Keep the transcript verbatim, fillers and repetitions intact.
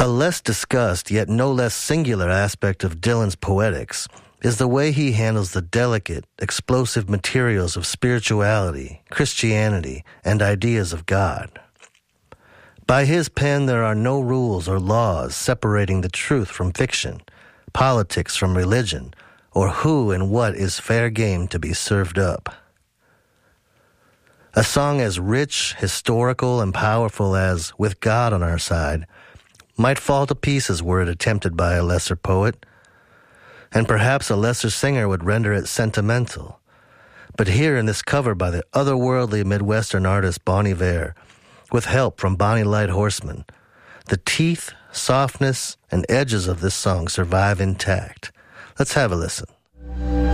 A less discussed, yet no less singular aspect of Dylan's poetics is the way he handles the delicate, explosive materials of spirituality, Christianity, and ideas of God. By his pen, there are no rules or laws separating the truth from fiction, politics from religion, or who and what is fair game to be served up. A song as rich, historical, and powerful as With God on Our Side might fall to pieces were it attempted by a lesser poet, and perhaps a lesser singer would render it sentimental. But here in this cover by the otherworldly Midwestern artist Bon Iver, with help from Bonnie Light Horseman, the teeth, softness, and edges of this song survive intact. Let's have a listen.